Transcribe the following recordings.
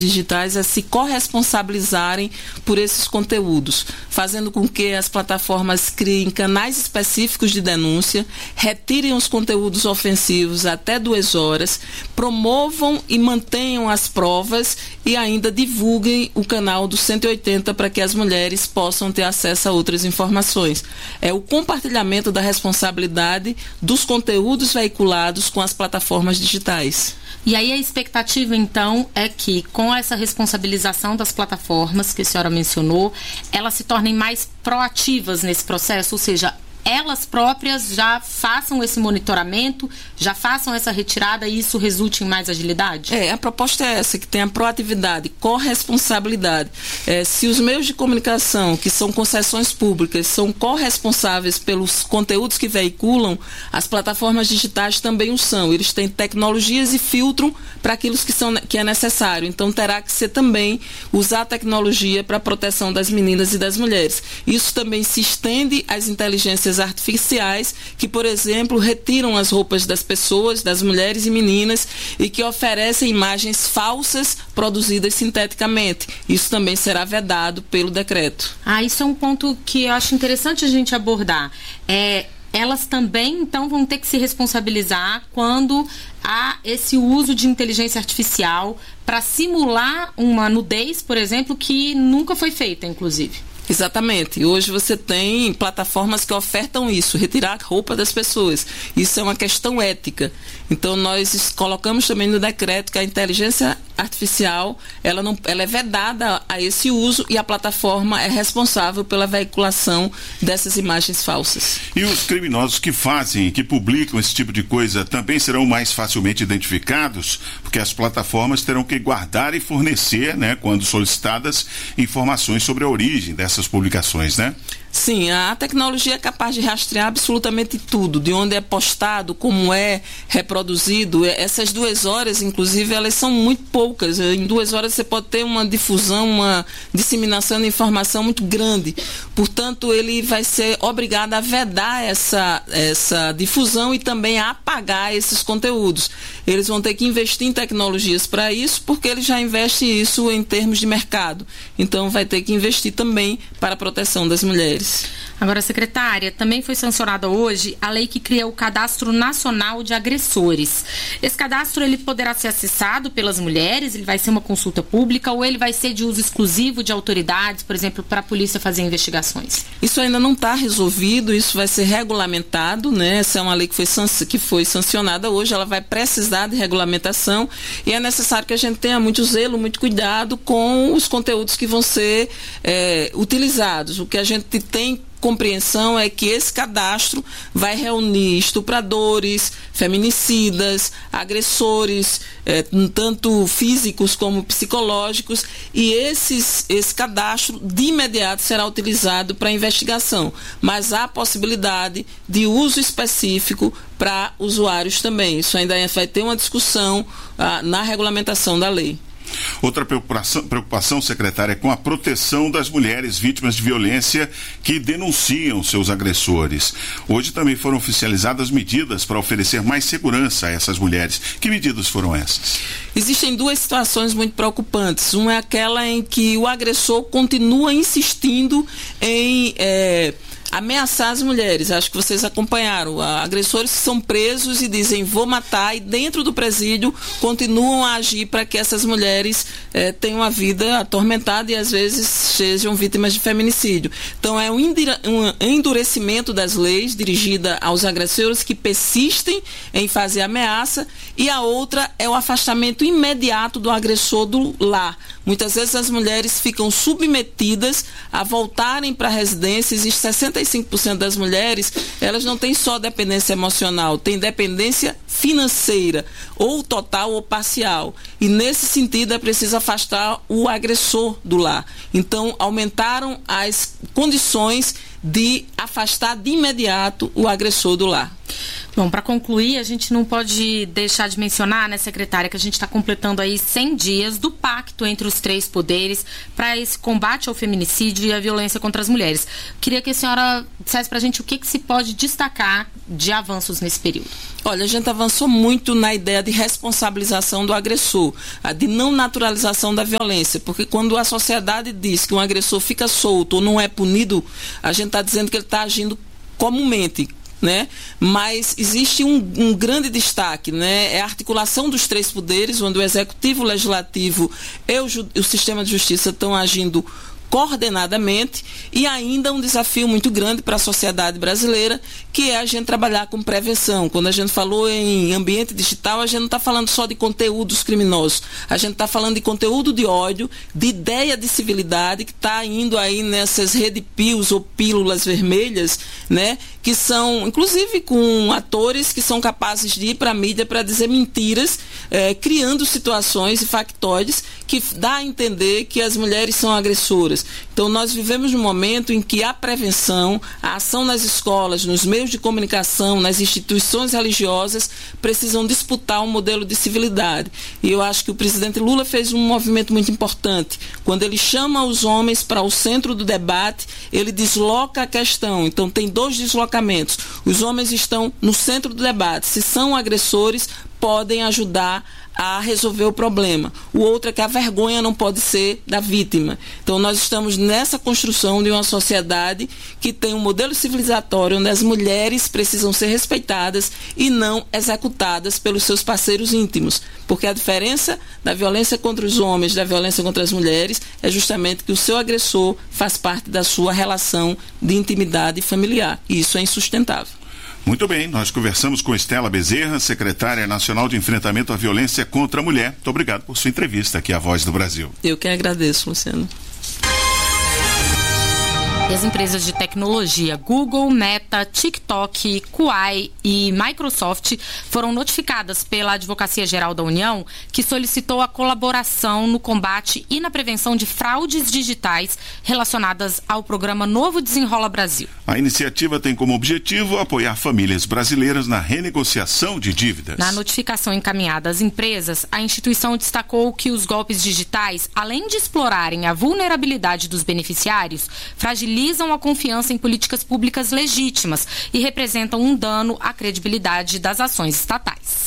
digitais a se corresponsabilizarem por esses conteúdos, fazendo com que as plataformas criem canais específicos de denúncia, retirem os conteúdos ofensivos até 2 horas, promovam e mantenham as provas e ainda divulguem o canal do 180 para que as mulheres possam ter acesso a outras informações. É o compartilhamento da responsabilidade dos conteúdos veiculados com as plataformas digitais. E aí a expectativa, então, é que com essa responsabilização das plataformas que a senhora mencionou, elas se tornem mais proativas nesse processo, ou seja, elas próprias já façam esse monitoramento, já façam essa retirada e isso resulte em mais agilidade? A proposta é essa, que tenha proatividade, corresponsabilidade. Se os meios de comunicação, que são concessões públicas, são corresponsáveis pelos conteúdos que veiculam, as plataformas digitais também o são. Eles têm tecnologias e filtram para aquilo que é necessário. Então terá que ser também usar a tecnologia para a proteção das meninas e das mulheres. Isso também se estende às inteligências artificiais que, por exemplo, retiram as roupas das pessoas, das mulheres e meninas e que oferecem imagens falsas produzidas sinteticamente. Isso também será vedado pelo decreto. Isso é um ponto que eu acho interessante a gente abordar. Elas também, então, vão ter que se responsabilizar quando há esse uso de inteligência artificial para simular uma nudez, por exemplo, que nunca foi feita, inclusive. Exatamente. Hoje você tem plataformas que ofertam isso, retirar a roupa das pessoas. Isso é uma questão ética. Então nós colocamos também no decreto que a inteligência artificial, ela é vedada a esse uso e a plataforma é responsável pela veiculação dessas imagens falsas. E os criminosos que fazem, que publicam esse tipo de coisa também serão mais facilmente identificados, porque as plataformas terão que guardar e fornecer, quando solicitadas, informações sobre a origem dessas publicações, né? Sim, a tecnologia é capaz de rastrear absolutamente tudo, de onde é postado, como é reproduzido. Essas 2 horas, inclusive, elas são muito poucas. Em 2 horas você pode ter uma difusão, uma disseminação de informação muito grande. Portanto, ele vai ser obrigado a vedar essa difusão e também a apagar esses conteúdos. Eles vão ter que investir em tecnologias para isso, porque ele já investe isso em termos de mercado. Então, vai ter que investir também para a proteção das mulheres. Agora, secretária, também foi sancionada hoje a lei que cria o Cadastro Nacional de Agressores. Esse cadastro ele poderá ser acessado pelas mulheres, ele vai ser uma consulta pública ou ele vai ser de uso exclusivo de autoridades, por exemplo, para a polícia fazer investigações? Isso ainda não está resolvido, isso vai ser regulamentado, Essa é uma lei que foi sancionada hoje, ela vai precisar de regulamentação e é necessário que a gente tenha muito zelo, muito cuidado com os conteúdos que vão ser utilizados. O que a gente tem compreensão é que esse cadastro vai reunir estupradores, feminicidas, agressores, tanto físicos como psicológicos, e esse cadastro de imediato será utilizado para investigação, mas há possibilidade de uso específico para usuários também. Isso ainda vai ter uma discussão na regulamentação da lei. Outra preocupação, secretária, é com a proteção das mulheres vítimas de violência que denunciam seus agressores. Hoje também foram oficializadas medidas para oferecer mais segurança a essas mulheres. Que medidas foram essas? Existem 2 situações muito preocupantes. Uma é aquela em que o agressor continua insistindo em ameaçar as mulheres. Acho que vocês acompanharam. Agressores que são presos e dizem vou matar, e dentro do presídio continuam a agir para que essas mulheres tenham uma vida atormentada e às vezes sejam vítimas de feminicídio. Então é um endurecimento das leis dirigida aos agressores que persistem em fazer ameaça, e a outra é o afastamento imediato do agressor do lar. Muitas vezes as mulheres ficam submetidas a voltarem para a residência. Existe 65% das mulheres, elas não têm só dependência emocional, têm dependência financeira, ou total ou parcial. E nesse sentido é preciso afastar o agressor do lar. Então aumentaram as condições de afastar de imediato o agressor do lar. Bom, para concluir, a gente não pode deixar de mencionar, secretária, que a gente está completando aí 100 dias do pacto entre os 3 poderes para esse combate ao feminicídio e à violência contra as mulheres. Queria que a senhora dissesse para a gente o que se pode destacar de avanços nesse período. Olha, a gente avançou muito na ideia de responsabilização do agressor. falou, a de não naturalização da violência, porque quando a sociedade diz que um agressor fica solto ou não é punido, a gente está dizendo que ele está agindo comumente, né? Mas existe um grande destaque, né? É a articulação dos três poderes, onde o executivo, o legislativo e o sistema de justiça estão agindo coordenadamente, e ainda um desafio muito grande para a sociedade brasileira, que é a gente trabalhar com prevenção. Quando a gente falou em ambiente digital, a gente não está falando só de conteúdos criminosos, a gente está falando de conteúdo de ódio, de ideia de civilidade, que está indo aí nessas red pills ou pílulas vermelhas, né, que são, inclusive com atores que são capazes de ir para a mídia para dizer mentiras, criando situações e factoides que dá a entender que as mulheres são agressoras. Então nós vivemos num momento em que a prevenção, a ação nas escolas, nos meios de comunicação, nas instituições religiosas, precisam disputar um modelo de civilidade. E eu acho que o presidente Lula fez um movimento muito importante. Quando ele chama os homens para o centro do debate, ele desloca a questão. Então tem dois deslocamentos. Os homens estão no centro do debate. Se são agressores, podem ajudar a resolver o problema. O outro é que a vergonha não pode ser da vítima. Então nós estamos nessa construção de uma sociedade que tem um modelo civilizatório onde as mulheres precisam ser respeitadas e não executadas pelos seus parceiros íntimos. Porque a diferença da violência contra os homens, da violência contra as mulheres, é justamente que o seu agressor faz parte da sua relação de intimidade familiar. E isso é insustentável. Muito bem, nós conversamos com Estela Bezerra, secretária nacional de enfrentamento à violência contra a mulher. Muito obrigado por sua entrevista aqui à Voz do Brasil. Eu que agradeço, Luciano. As empresas de tecnologia Google, Meta, TikTok, Kuai e Microsoft foram notificadas pela Advocacia Geral da União, que solicitou a colaboração no combate e na prevenção de fraudes digitais relacionadas ao programa Novo Desenrola Brasil. A iniciativa tem como objetivo apoiar famílias brasileiras na renegociação de dívidas. Na notificação encaminhada às empresas, a instituição destacou que os golpes digitais, além de explorarem a vulnerabilidade dos beneficiários, fragilizam a confiança em políticas públicas legítimas e representam um dano à credibilidade das ações estatais.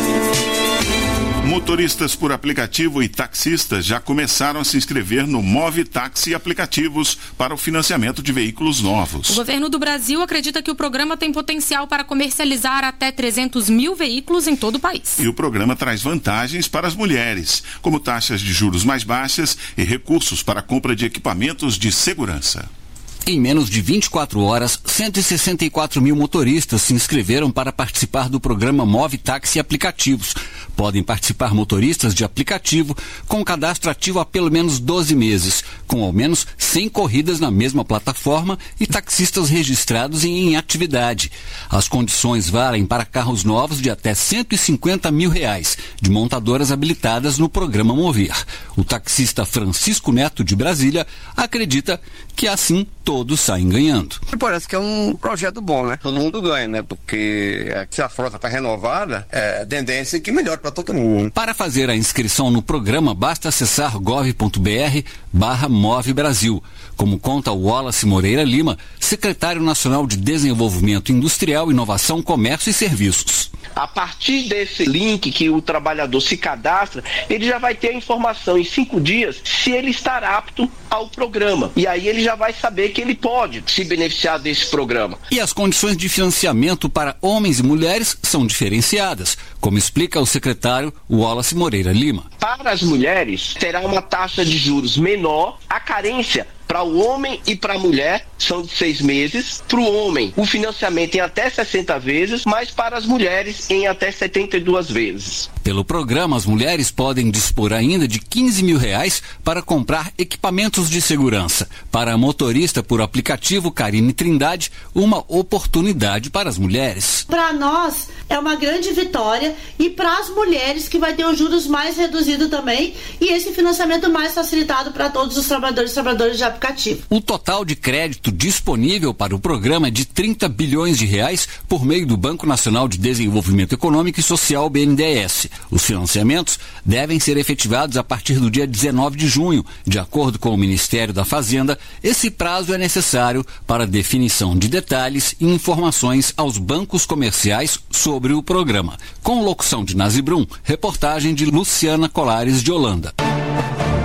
Motoristas por aplicativo e taxistas já começaram a se inscrever no Move Táxi Aplicativos para o financiamento de veículos novos. O governo do Brasil acredita que o programa tem potencial para comercializar até 300 mil veículos em todo o país. E o programa traz vantagens para as mulheres, como taxas de juros mais baixas e recursos para a compra de equipamentos de segurança. Em menos de 24 horas, 164 mil motoristas se inscreveram para participar do programa Move Táxi Aplicativos. Podem participar motoristas de aplicativo com cadastro ativo há pelo menos 12 meses, com ao menos 100 corridas na mesma plataforma e taxistas registrados em atividade. As condições valem para carros novos de até R$150 mil, de montadoras habilitadas no programa Mover. O taxista Francisco Neto, de Brasília, acredita que assim todos saem ganhando. Parece que é um projeto bom, né? Todo mundo ganha, né? Porque se a frota está renovada, a tendência é que melhore para todo mundo. Para fazer a inscrição no programa, basta acessar gov.br/Move Brasil. Como conta o Wallace Moreira Lima, secretário nacional de Desenvolvimento Industrial, Inovação, Comércio e Serviços. A partir desse link que o trabalhador se cadastra, ele já vai ter a informação em 5 dias se ele estar apto ao programa. E aí ele já vai saber que ele pode se beneficiar desse programa. E as condições de financiamento para homens e mulheres são diferenciadas, como explica o secretário Wallace Moreira Lima. Para as mulheres, terá uma taxa de juros menor, a carência para o homem e para a mulher são de 6 meses. Para o homem, o financiamento em até 60 vezes, mas para as mulheres em até 72 vezes. Pelo programa, as mulheres podem dispor ainda de R$15 mil para comprar equipamentos de segurança. Para a motorista por aplicativo Karine Trindade, uma oportunidade para as mulheres. Para nós é uma grande vitória e para as mulheres que vai ter os juros mais reduzidos também e esse financiamento mais facilitado para todos os trabalhadores e trabalhadoras de aplicativo. aplicativo. O total de crédito disponível para o programa é de 30 bilhões de reais por meio do Banco Nacional de Desenvolvimento Econômico e Social, BNDES. Os financiamentos devem ser efetivados a partir do dia 19 de junho. De acordo com o Ministério da Fazenda, esse prazo é necessário para definição de detalhes e informações aos bancos comerciais sobre o programa. Com locução de Nazi Brum, reportagem de Luciana Colares de Holanda.